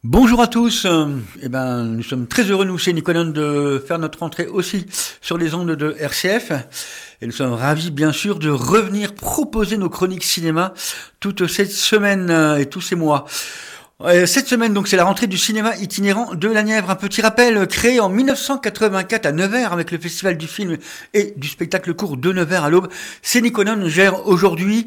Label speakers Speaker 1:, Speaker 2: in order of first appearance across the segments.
Speaker 1: Bonjour à tous. Nous sommes très heureux, nous, chez Niconon, de faire notre entrée aussi sur les ondes de RCF. Et nous sommes ravis, bien sûr, de revenir proposer nos chroniques cinéma toute cette semaine et tous ces mois. Cette semaine, donc, c'est la rentrée du cinéma itinérant de la Nièvre. Un petit rappel, créé en 1984 à Nevers avec le Festival du film et du spectacle court de Nevers à l'Aube. Niconon gère aujourd'hui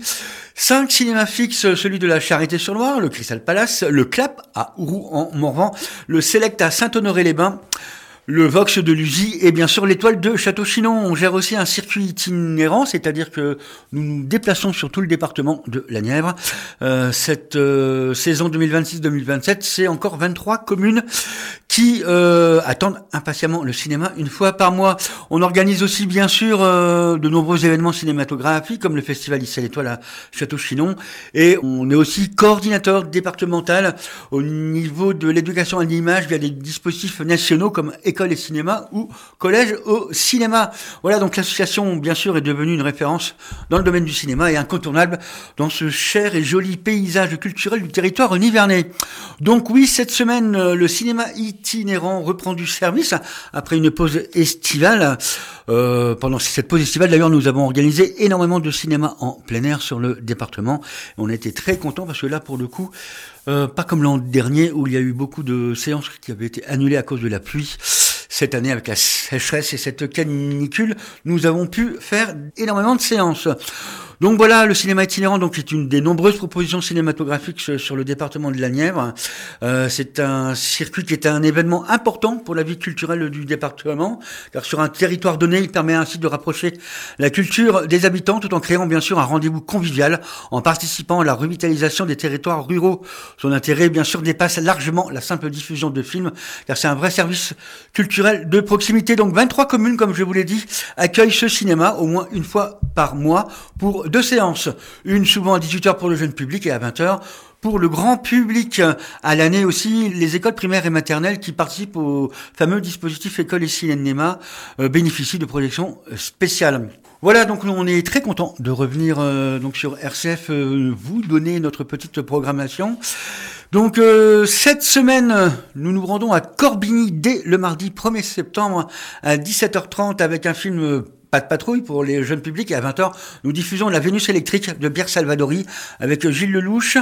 Speaker 1: 5 cinémas fixes, celui de la Charité-sur-Loire, le Crystal Palace, le Clap à Ouroux-en-Morvan, le Select à Saint-Honoré-les-Bains, le Vox de Luzy et bien sûr l'Étoile de Château-Chinon. On gère aussi un circuit itinérant, c'est-à-dire que nous nous déplaçons sur tout le département de la Nièvre. Cette saison 2026-2027, c'est encore 23 communes qui attendent impatiemment le cinéma une fois par mois. On organise aussi bien sûr de nombreux événements cinématographiques comme le Festival Issa l'Étoile à Château-Chinon, et on est aussi coordinateur départemental au niveau de l'éducation à l'image via des dispositifs nationaux comme École et Cinéma ou Collège au Cinéma. Voilà, donc l'association bien sûr est devenue une référence dans le domaine du cinéma et incontournable dans ce cher et joli paysage culturel du territoire nivernais. Donc oui, cette semaine, le cinéma itinérant reprend du service après une pause estivale. Pendant cette pause estivale, d'ailleurs, nous avons organisé énormément de cinéma en plein air sur le département. On a été très contents parce que là, pour le coup, pas comme l'an dernier où il y a eu beaucoup de séances qui avaient été annulées à cause de la pluie. Cette année, avec la sécheresse et cette canicule, nous avons pu faire énormément de séances. Donc voilà, le cinéma itinérant donc est une des nombreuses propositions cinématographiques sur le département de la Nièvre. C'est un circuit qui est un événement important pour la vie culturelle du département, car sur un territoire donné, il permet ainsi de rapprocher la culture des habitants tout en créant bien sûr un rendez-vous convivial, en participant à la revitalisation des territoires ruraux. Son intérêt bien sûr dépasse largement la simple diffusion de films, car c'est un vrai service culturel de proximité. Donc 23 communes, comme je vous l'ai dit, accueillent ce cinéma au moins une fois par mois pour 2 séances, une souvent à 18h pour le jeune public et à 20h pour le grand public. À l'année aussi, les écoles primaires et maternelles qui participent au fameux dispositif École et Cinéma bénéficient de projections spéciales. Voilà, donc on est très content de revenir donc sur RCF, vous donner notre petite programmation. Donc cette semaine, nous nous rendons à Corbigny dès le mardi 1er septembre à 17h30 avec un film Pas de patrouille pour les jeunes publics, et à 20h, nous diffusons La Vénus électrique de Pierre Salvadori avec Gilles Lelouch.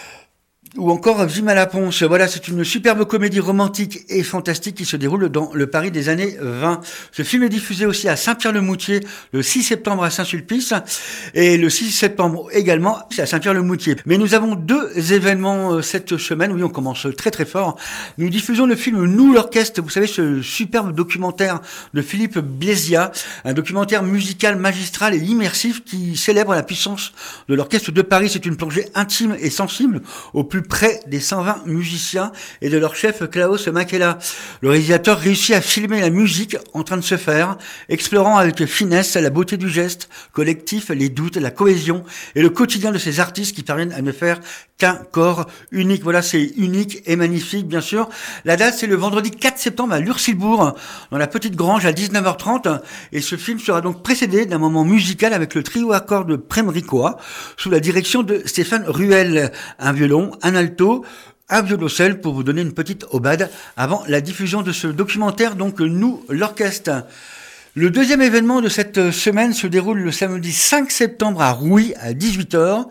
Speaker 1: Ou encore Vima la Ponce. Voilà, c'est une superbe comédie romantique et fantastique qui se déroule dans le Paris des années 20. Ce film est diffusé aussi à Saint-Pierre-le-Moutier le 6 septembre à Saint-Sulpice et le 6 septembre également à Saint-Pierre-le-Moutier. Mais nous avons 2 événements cette semaine. Oui, on commence très très fort. Nous diffusons le film Nous l'Orchestre. Vous savez, ce superbe documentaire de Philippe Blezia, un documentaire musical magistral et immersif qui célèbre la puissance de l'Orchestre de Paris. C'est une plongée intime et sensible au plus près des 120 musiciens et de leur chef Klaus Makela. Le réalisateur réussit à filmer la musique en train de se faire, explorant avec finesse la beauté du geste collectif, les doutes, la cohésion et le quotidien de ces artistes qui parviennent à ne faire qu'un corps unique. Voilà, c'est unique et magnifique, bien sûr. La date, c'est le vendredi 4 septembre à Lursilbourg, dans la Petite Grange à 19h30. Et ce film sera donc précédé d'un moment musical avec le trio à cordes Premricois, sous la direction de Stéphane Ruel. Un violon, un alto, un violoncelle pour vous donner une petite aubade avant la diffusion de ce documentaire, donc Nous l'Orchestre. Le deuxième événement de cette semaine se déroule le samedi 5 septembre à Rouy à 18h.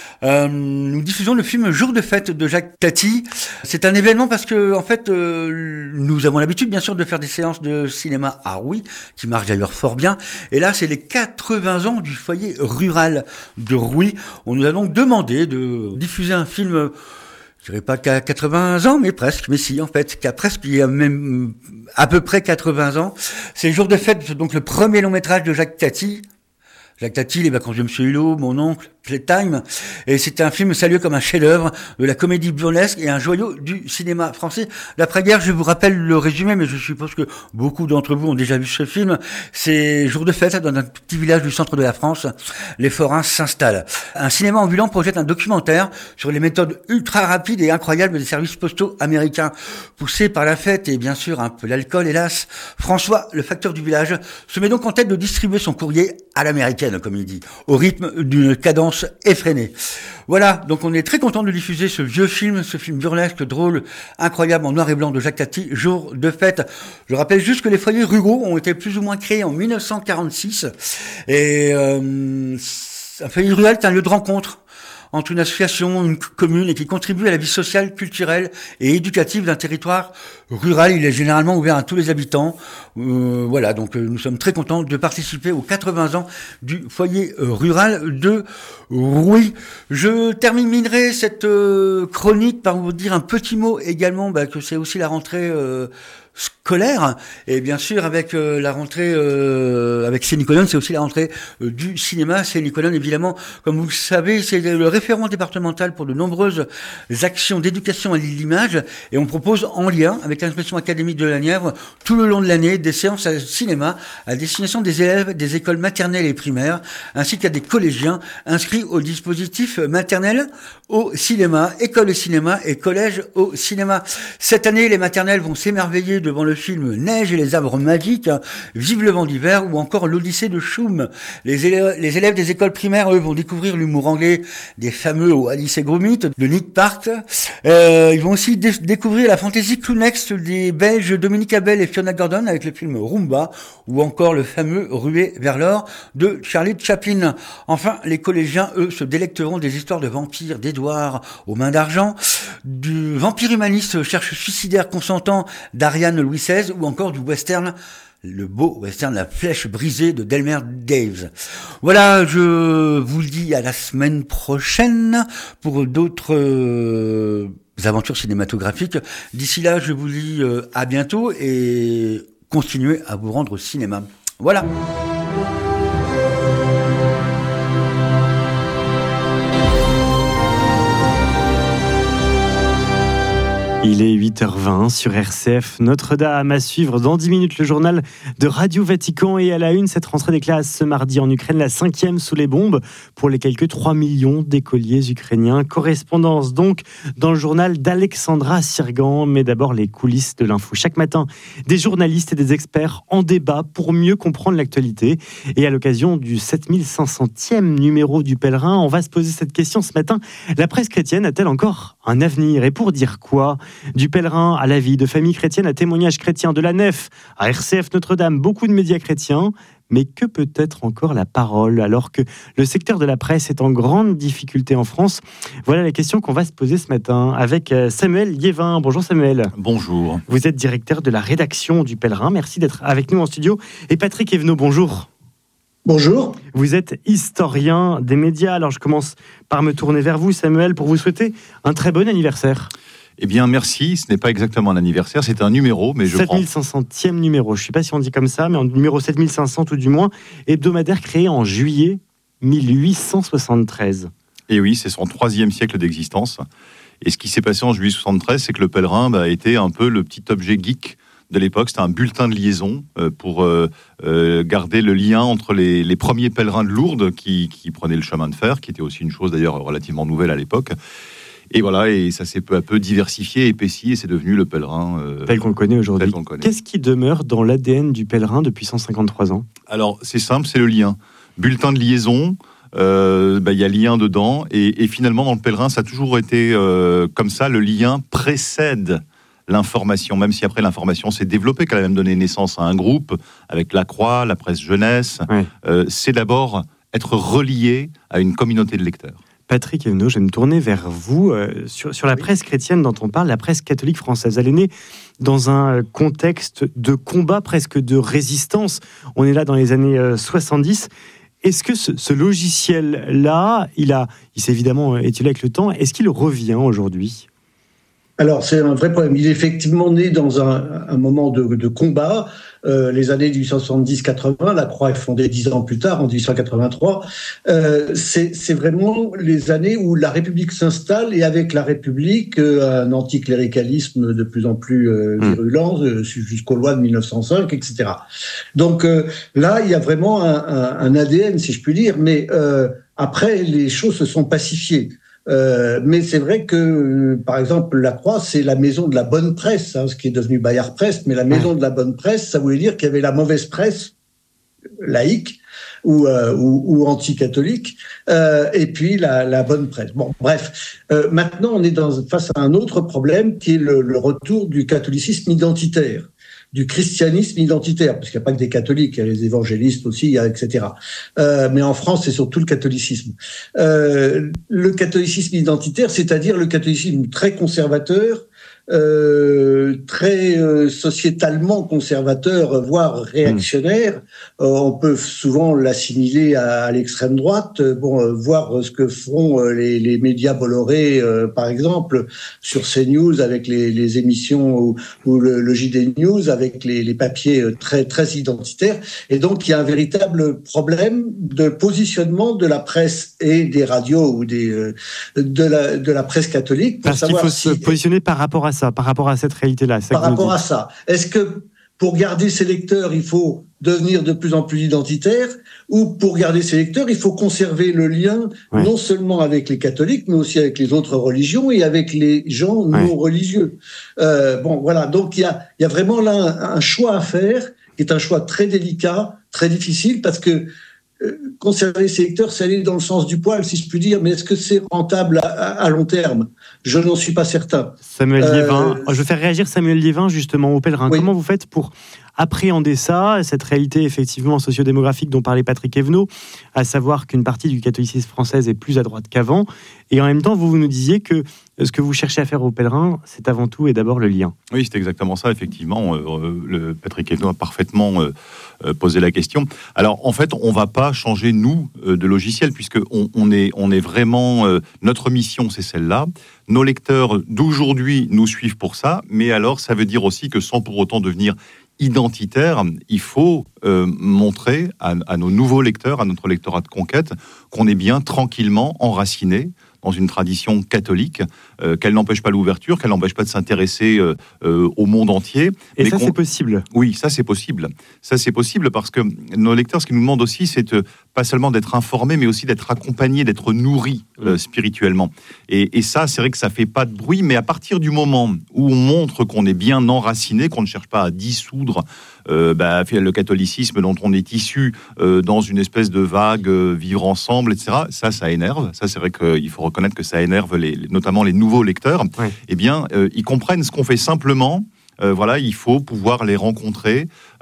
Speaker 1: Nous diffusons le film Jour de fête de Jacques Tati. C'est un événement parce que en fait nous avons l'habitude bien sûr de faire des séances de cinéma à Rouy qui marchent d'ailleurs fort bien, et là c'est les 80 ans du foyer rural de Rouy. On nous a donc demandé de diffuser un film, je dirais pas qu'à 80 ans, mais presque, mais si, en fait, qu'à presque, il y a même à peu près 80 ans. C'est Jour de fête, donc le premier long métrage de Jacques Tati. Jacques Tati, Les vacances de Monsieur Hulot, Mon oncle, Playtime. Et c'est un film salué comme un chef-d'œuvre de la comédie burlesque et un joyau du cinéma français. L'après-guerre, je vous rappelle le résumé, mais je suppose que beaucoup d'entre vous ont déjà vu ce film. C'est Jour de fête dans un petit village du centre de la France. Les forains s'installent. Un cinéma ambulant projette un documentaire sur les méthodes ultra rapides et incroyables des services postaux américains. Poussé par la fête et bien sûr un peu l'alcool, hélas, François, le facteur du village, se met donc en tête de distribuer son courrier à l'américaine, comme il dit, au rythme d'une cadence violence effrénée. Voilà, donc on est très content de diffuser ce vieux film, ce film burlesque, drôle, incroyable, en noir et blanc de Jacques Tati, Jour de fête. Je rappelle juste que les foyers ruraux ont été plus ou moins créés en 1946, et un foyer rural est un lieu de rencontre entre une association, une commune, et qui contribue à la vie sociale, culturelle et éducative d'un territoire rural. Il est généralement ouvert à tous les habitants. Voilà, donc nous sommes très contents de participer aux 80 ans du foyer rural de Rouy. Je terminerai cette chronique par vous dire un petit mot également, que c'est aussi la rentrée scolaire, et bien sûr avec la rentrée avec Saint-Nicolas, c'est aussi la rentrée du cinéma. Saint-Nicolas, évidemment, comme vous le savez, c'est le référent départemental pour de nombreuses actions d'éducation à l'image, et on propose en lien avec l'inspection académique de la Nièvre tout le long de l'année des séances à cinéma à destination des élèves des écoles maternelles et primaires, ainsi qu'à des collégiens inscrits au dispositif maternel au cinéma, école de cinéma et collège au cinéma. Cette année, les maternelles vont s'émerveiller devant le film Neige et les arbres magiques, Vive le vent d'hiver ou encore l'Odyssée de Choum. Les élèves des écoles primaires, eux, vont découvrir l'humour anglais des fameux Alice et Gromit de Nick Park. Ils vont aussi découvrir la fantaisie clownesque des Belges Dominique Abel et Fiona Gordon avec le film Roomba ou encore le fameux Ruée vers l'or de Charlie Chaplin. Enfin, les collégiens, eux, se délecteront des histoires de vampires d'Édouard aux mains d'argent, du vampire humaniste cherche suicidaire consentant d'Ariane Louis XVI ou encore du western, le beau western La Flèche brisée de Delmer Daves. Voilà, je vous le dis à la semaine prochaine pour d'autres aventures cinématographiques. D'ici là, je vous dis à bientôt et continuez à vous rendre au cinéma. Voilà.
Speaker 2: Il est 8h20 sur RCF Notre-Dame. À suivre dans 10 minutes le journal de Radio Vatican, et à la une, cette rentrée des classes ce mardi en Ukraine, la 5e sous les bombes pour les quelques 3 millions d'écoliers ukrainiens. Correspondance donc dans le journal d'Alexandra Sirgan, mais d'abord les coulisses de l'info. Chaque matin, des journalistes et des experts en débat pour mieux comprendre l'actualité. Et à l'occasion du 7500e numéro du Pèlerin, on va se poser cette question ce matin. La presse chrétienne a-t-elle encore un avenir? Et pour dire quoi? Du Pèlerin à la vie de famille chrétienne, à témoignage chrétien, de la nef à RCF Notre-Dame, beaucoup de médias chrétiens. Mais que peut être encore la parole alors que le secteur de la presse est en grande difficulté en France? Voilà la question qu'on va se poser ce matin avec Samuel Liévin. Bonjour Samuel.
Speaker 3: Bonjour.
Speaker 2: Vous êtes directeur de la rédaction du Pèlerin. Merci d'être avec nous en studio. Et Patrick Evenot, bonjour.
Speaker 4: Bonjour.
Speaker 2: Vous êtes historien des médias. Alors je commence par me tourner vers vous, Samuel, pour vous souhaiter un très bon anniversaire.
Speaker 3: Eh bien, merci. Ce n'est pas exactement un anniversaire, c'est un numéro, mais je prends.
Speaker 2: 7500e numéro. Je ne sais pas si on dit comme ça, mais en numéro 7500 tout du moins. Hebdomadaire créé en juillet 1873.
Speaker 3: Et oui, c'est son 3e siècle d'existence. Et ce qui s'est passé en juillet 73, c'est que le Pèlerin était un peu le petit objet geek de l'époque. C'était un bulletin de liaison pour garder le lien entre les premiers pèlerins de Lourdes qui prenaient le chemin de fer, qui était aussi une chose d'ailleurs relativement nouvelle à l'époque. Et voilà, et ça s'est peu à peu diversifié, épaissi, et c'est devenu le Pèlerin
Speaker 2: tel qu'on le connaît aujourd'hui. Qu'est-ce qui demeure dans l'ADN du Pèlerin depuis 153 ans?
Speaker 3: Alors, c'est simple, c'est le lien. Bulletin de liaison, y a lien dedans, et finalement, dans le Pèlerin, ça a toujours été comme ça, le lien précède l'information, même si après l'information s'est développée, qu'elle a même donné naissance à un groupe, avec la Croix, la presse jeunesse. Ouais. C'est d'abord être relié à une communauté de lecteurs.
Speaker 2: Patrick Evenot, je vais me tourner vers vous sur la presse chrétienne dont on parle, la presse catholique française. Elle est née dans un contexte de combat, presque de résistance. On est là dans les années 70. Est-ce que ce logiciel-là, il s'est évidemment étiolé avec le temps, est-ce qu'il revient aujourd'hui ?
Speaker 4: Alors, c'est un vrai problème. Il est effectivement né dans un moment de combat. Les années 1870-80, la Croix est fondée 10 ans plus tard, en 1883. C'est vraiment les années où la République s'installe, et avec la République, un anticléricalisme de plus en plus virulent, jusqu'aux lois de 1905, etc. Donc là, il y a vraiment un ADN, si je puis dire, mais après, les choses se sont pacifiées. Mais c'est vrai que, par exemple, la Croix, c'est la maison de la bonne presse, ce qui est devenu Bayard Presse, mais la maison de la bonne presse, ça voulait dire qu'il y avait la mauvaise presse laïque ou anti-catholique, et puis la bonne presse. Bon, bref, maintenant on est face à un autre problème qui est le retour du catholicisme identitaire, du christianisme identitaire, parce qu'il n'y a pas que des catholiques, il y a les évangélistes aussi, etc. Mais en France, c'est surtout le catholicisme. Le catholicisme identitaire, c'est-à-dire le catholicisme très conservateur, très sociétalement conservateur, voire réactionnaire. On peut souvent l'assimiler à l'extrême droite. Voir ce que font les médias Bolloré, par exemple, sur CNews avec les émissions ou le JD News avec les papiers très très identitaires. Et donc il y a un véritable problème de positionnement de la presse et des radios ou de la presse catholique.
Speaker 2: Parce qu'il faut se positionner par rapport à ça, par rapport à cette réalité-là.
Speaker 4: Par rapport à ça. Est-ce que pour garder ses lecteurs, il faut devenir de plus en plus identitaire, ou pour garder ses lecteurs, il faut conserver le lien non seulement avec les catholiques, mais aussi avec les autres religions et avec les gens non religieux. Voilà. Donc il y a vraiment là un choix à faire, qui est un choix très délicat, très difficile, parce que conserver ses lecteurs, c'est aller dans le sens du poil, si je puis dire, mais est-ce que c'est rentable à long terme ? Je n'en suis pas certain.
Speaker 2: Samuel Liévin, je vais faire réagir Samuel Liévin justement au Pèlerin. Oui. Comment vous faites pour appréhender ça, cette réalité effectivement sociodémographique dont parlait Patrick Evenot, à savoir qu'une partie du catholicisme français est plus à droite qu'avant, et en même temps vous nous disiez que ce que vous cherchez à faire au Pèlerin, c'est avant tout et d'abord le lien.
Speaker 3: Oui, c'est exactement ça, effectivement. Patrick Evenot a parfaitement posé la question. Alors, en fait, on ne va pas changer, nous, de logiciel, puisqu'on est vraiment... notre mission, c'est celle-là. Nos lecteurs d'aujourd'hui nous suivent pour ça, mais alors, ça veut dire aussi que sans pour autant devenir identitaire, il faut montrer à nos nouveaux lecteurs, à notre lectorat de conquête, qu'on est bien tranquillement enraciné dans une tradition catholique, qu'elle n'empêche pas l'ouverture, qu'elle n'empêche pas de s'intéresser au monde entier.
Speaker 2: Et mais ça, c'est possible.
Speaker 3: Oui, ça, c'est possible. Ça, c'est possible parce que nos lecteurs, ce qu'ils nous demandent aussi, c'est pas seulement d'être informés, mais aussi d'être accompagnés, d'être nourris spirituellement. Et ça, c'est vrai que ça fait pas de bruit, mais à partir du moment où on montre qu'on est bien enraciné, qu'on ne cherche pas à dissoudre le catholicisme dont on est issu dans une espèce de vague vivre ensemble, etc., ça énerve. Ça, c'est vrai qu'il faut reconnaître que ça énerve notamment les nouveaux lecteurs. Ouais. Eh bien, ils comprennent ce qu'on fait simplement. Il faut pouvoir les rencontrer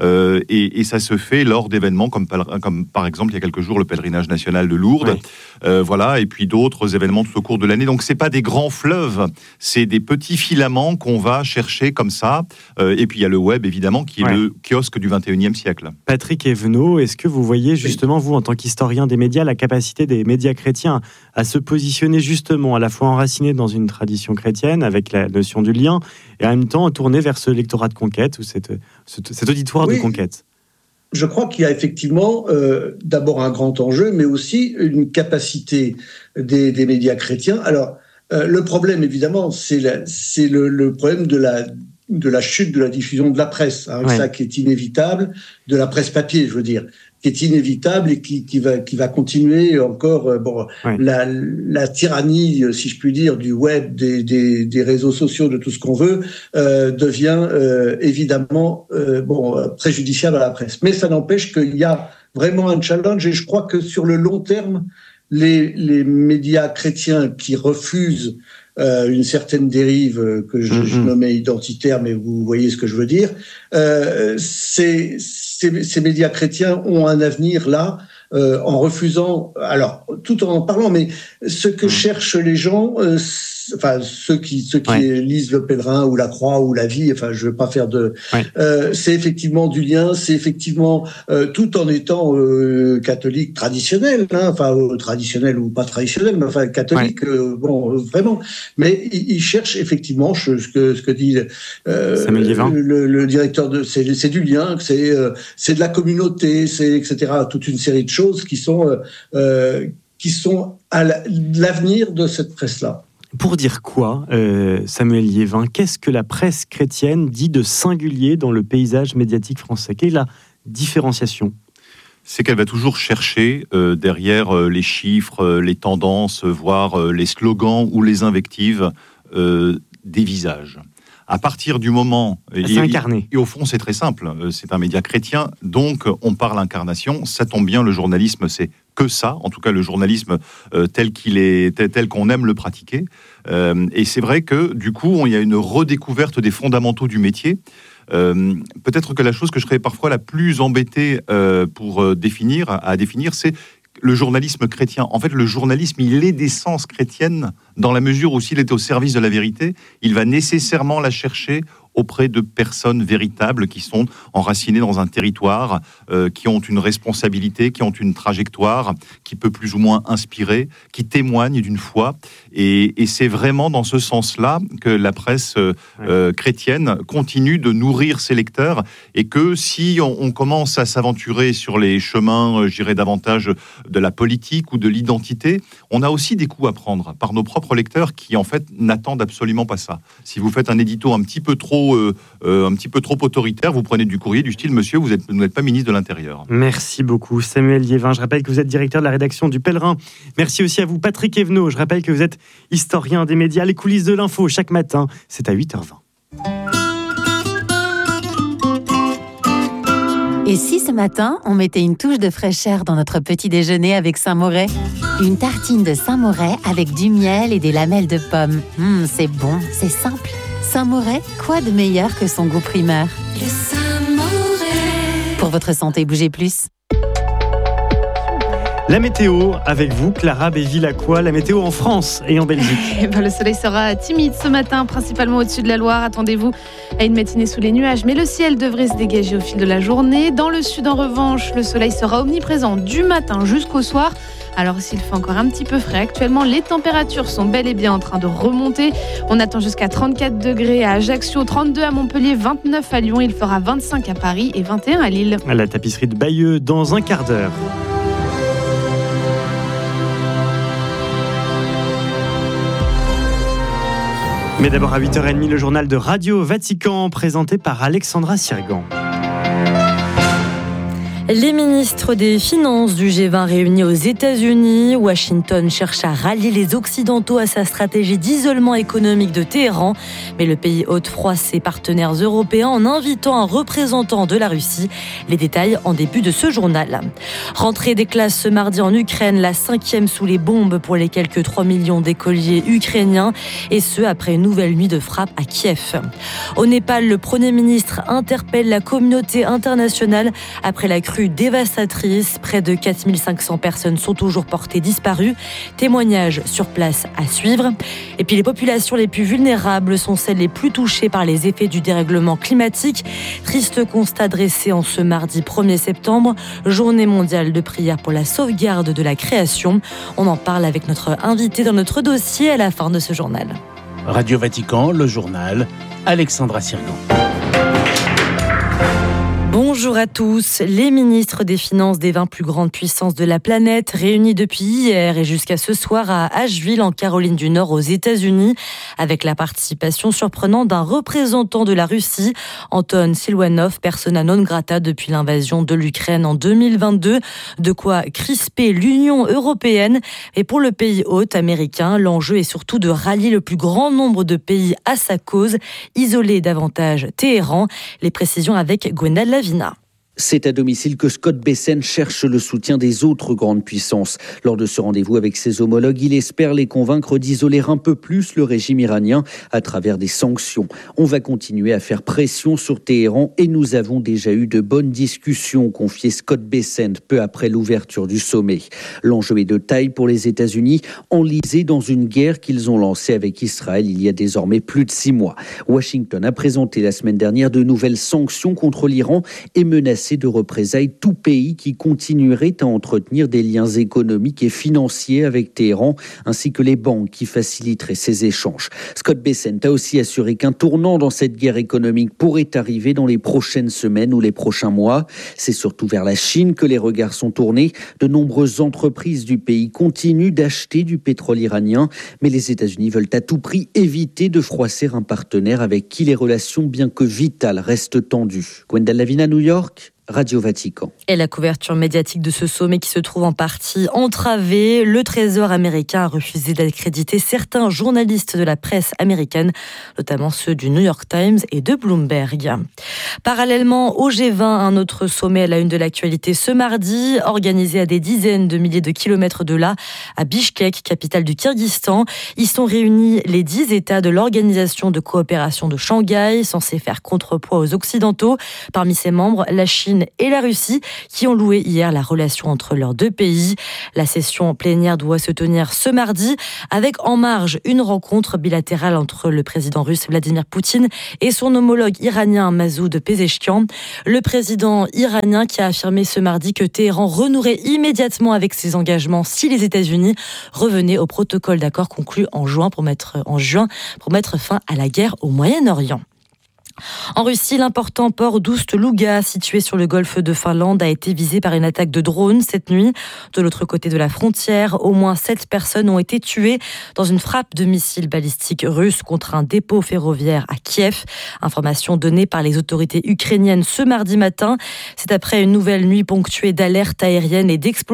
Speaker 3: et ça se fait lors d'événements comme par exemple il y a quelques jours le pèlerinage national de Lourdes, et puis d'autres événements tout au cours de l'année. Donc c'est pas des grands fleuves, c'est des petits filaments qu'on va chercher comme ça. Et puis il y a le web évidemment qui est le kiosque du 21e siècle.
Speaker 2: Patrick Evenot, est-ce que vous voyez justement vous en tant qu'historien des médias la capacité des médias chrétiens à se positionner justement à la fois enracinés dans une tradition chrétienne avec la notion du lien et en même temps tourner vers ce lectorat de conquête ou cet auditoire de conquête?
Speaker 4: Je crois qu'il y a effectivement d'abord un grand enjeu, mais aussi une capacité des médias chrétiens. Alors, le problème, évidemment, c'est le problème de la chute de la diffusion de la presse, ça qui est inévitable, de la presse papier, je veux dire, qui est inévitable et qui va continuer encore. La tyrannie, si je puis dire, du web, des réseaux sociaux, de tout ce qu'on veut, devient évidemment préjudiciable à la presse. Mais ça n'empêche qu'il y a vraiment un challenge, et je crois que sur le long terme, les médias chrétiens qui refusent une certaine dérive que je nommais identitaire, mais vous voyez ce que je veux dire. Ces médias chrétiens ont un avenir là, en refusant, alors tout en parlant, mais ce que cherchent les gens, ceux qui lisent Le Pèlerin ou La Croix ou La Vie, je veux pas faire c'est effectivement du lien, c'est effectivement tout en étant catholique traditionnel, traditionnel ou pas traditionnel, mais catholique, vraiment. Mais ils cherchent effectivement ce que dit le directeur c'est du lien, c'est de la communauté, c'est etc. Toute une série de choses qui sont à l'avenir de cette presse-là.
Speaker 2: Pour dire quoi, Samuel Liévin, qu'est-ce que la presse chrétienne dit de singulier dans le paysage médiatique français ? Quelle est la différenciation ?
Speaker 3: C'est qu'elle va toujours chercher derrière les chiffres, les tendances, voire les slogans ou les invectives, des visages. À partir du moment...
Speaker 2: C'est incarné.
Speaker 3: Et au fond, c'est très simple. C'est un média chrétien, donc on parle incarnation. Ça tombe bien, le journalisme, c'est que ça. En tout cas, le journalisme tel qu'il est, tel qu'on aime le pratiquer. Et c'est vrai que, du coup, il y a une redécouverte des fondamentaux du métier. Peut-être que la chose que je serais parfois la plus embêtée à définir, c'est le journalisme chrétien. En fait, le journalisme, il est d'essence chrétienne dans la mesure où s'il est au service de la vérité, il va nécessairement la chercher auprès de personnes véritables qui sont enracinées dans un territoire, qui ont une responsabilité, qui ont une trajectoire, qui peut plus ou moins inspirer, qui témoignent d'une foi. Et c'est vraiment dans ce sens-là que la presse chrétienne continue de nourrir ses lecteurs, et que si on commence à s'aventurer sur les chemins, je dirais davantage de la politique ou de l'identité, on a aussi des coups à prendre par nos propres lecteurs qui en fait n'attendent absolument pas ça. Si vous faites un édito un petit peu trop autoritaire, vous prenez du courrier du style « Monsieur, vous n'êtes pas ministre de l'Intérieur ».
Speaker 2: Merci beaucoup Samuel Liévin. Je rappelle que vous êtes directeur de la rédaction du Pèlerin. Merci aussi à vous Patrick Evenot. Je rappelle que vous êtes historien des médias, les coulisses de l'info chaque matin. C'est à 8h20.
Speaker 5: Et si ce matin, on mettait une touche de fraîcheur dans notre petit déjeuner avec Saint-Moret ? Une tartine de Saint-Moret avec du miel et des lamelles de pommes. C'est bon, c'est simple. Saint-Moret, quoi de meilleur que son goût primeur ?
Speaker 6: Le Saint-Moret.
Speaker 5: Pour votre santé, bougez plus.
Speaker 2: La météo, avec vous, Clara Béville-Lacroix, la météo en France et en Belgique.
Speaker 7: Le soleil sera timide ce matin, principalement au-dessus de la Loire. Attendez-vous à une matinée sous les nuages, mais le ciel devrait se dégager au fil de la journée. Dans le sud, en revanche, le soleil sera omniprésent du matin jusqu'au soir. Alors s'il fait encore un petit peu frais, actuellement les températures sont bel et bien en train de remonter. On attend jusqu'à 34 degrés à Ajaccio, 32 à Montpellier, 29 à Lyon, il fera 25 à Paris et 21 à Lille.
Speaker 2: À la tapisserie de Bayeux, dans un quart d'heure. Mais d'abord à 8h30, le journal de Radio Vatican, présenté par Alexandra Sirgan.
Speaker 8: Les ministres des Finances du G20 réunis aux États-Unis, Washington cherche à rallier les Occidentaux à sa stratégie d'isolement économique de Téhéran. Mais le pays ôte froid ses partenaires européens en invitant un représentant de la Russie. Les détails en début de ce journal. Rentrée des classes ce mardi en Ukraine, la 5e sous les bombes pour les quelques 3 millions d'écoliers ukrainiens. Et ce, après une nouvelle nuit de frappe à Kiev. Au Népal, le Premier ministre interpelle la communauté internationale après la crue dévastatrice. Près de 4500 personnes sont toujours portées disparues. Témoignages sur place à suivre. Et puis les populations les plus vulnérables sont celles les plus touchées par les effets du dérèglement climatique. Triste constat dressé en ce mardi 1er septembre, journée mondiale de prière pour la sauvegarde de la création. On en parle avec notre invité dans notre dossier à la fin de ce journal.
Speaker 9: Radio Vatican, le journal, Alexandra Sirgan.
Speaker 8: Bonjour à tous. Les ministres des Finances des 20 plus grandes puissances de la planète réunis depuis hier et jusqu'à ce soir à Asheville en Caroline du Nord aux États-Unis avec la participation surprenante d'un représentant de la Russie, Anton Silvanov, persona non grata depuis l'invasion de l'Ukraine en 2022. De quoi crisper l'Union européenne. Et pour le pays hôte américain, l'enjeu est surtout de rallier le plus grand nombre de pays à sa cause, isoler davantage Téhéran. Les précisions avec Gwendal Lavina.
Speaker 10: C'est à domicile que Scott Bessent cherche le soutien des autres grandes puissances. Lors de ce rendez-vous avec ses homologues, il espère les convaincre d'isoler un peu plus le régime iranien à travers des sanctions. On va continuer à faire pression sur Téhéran et nous avons déjà eu de bonnes discussions, confiait Scott Bessent peu après l'ouverture du sommet. L'enjeu est de taille pour les États-Unis, enlisés dans une guerre qu'ils ont lancée avec Israël il y a désormais plus de 6 mois. Washington a présenté la semaine dernière de nouvelles sanctions contre l'Iran et menacé de représailles tout pays qui continuerait à entretenir des liens économiques et financiers avec Téhéran, ainsi que les banques qui faciliteraient ces échanges. Scott Bessent a aussi assuré qu'un tournant dans cette guerre économique pourrait arriver dans les prochaines semaines ou les prochains mois. C'est surtout vers la Chine que les regards sont tournés. De nombreuses entreprises du pays continuent d'acheter du pétrole iranien, mais les États-Unis veulent à tout prix éviter de froisser un partenaire avec qui les relations, bien que vitales, restent tendues. Gwendal Lavina, New York. Radio Vatican.
Speaker 8: Et la couverture médiatique de ce sommet qui se trouve en partie entravée. Le Trésor américain a refusé d'accréditer certains journalistes de la presse américaine, notamment ceux du New York Times et de Bloomberg. Parallèlement au G20, un autre sommet à la une de l'actualité ce mardi, organisé à des dizaines de milliers de kilomètres de là, à Bishkek, capitale du Kyrgyzstan. Y sont réunis les 10 États de l'Organisation de coopération de Shanghai, censés faire contrepoids aux Occidentaux. Parmi ses membres, la Chine et la Russie, qui ont loué hier la relation entre leurs deux pays. La session plénière doit se tenir ce mardi, avec en marge une rencontre bilatérale entre le président russe Vladimir Poutine et son homologue iranien Masoud Pezeshkian. Le président iranien qui a affirmé ce mardi que Téhéran renouerait immédiatement avec ses engagements si les États-Unis revenaient au protocole d'accord conclu en juin pour mettre fin à la guerre au Moyen-Orient. En Russie, l'important port d'Oust-Louga, situé sur le golfe de Finlande, a été visé par une attaque de drone cette nuit. De l'autre côté de la frontière, au moins 7 personnes ont été tuées dans une frappe de missiles balistiques russes contre un dépôt ferroviaire à Kiev. Information donnée par les autorités ukrainiennes ce mardi matin. C'est après une nouvelle nuit ponctuée d'alertes aériennes et d'explosions